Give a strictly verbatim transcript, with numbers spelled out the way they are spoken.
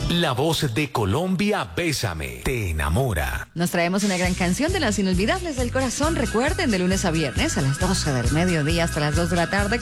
La voz de Colombia, Bésame, te enamora. Nos traemos una gran canción de las inolvidables del corazón. Recuerden, de lunes a viernes a las doce del mediodía hasta las dos de la tarde.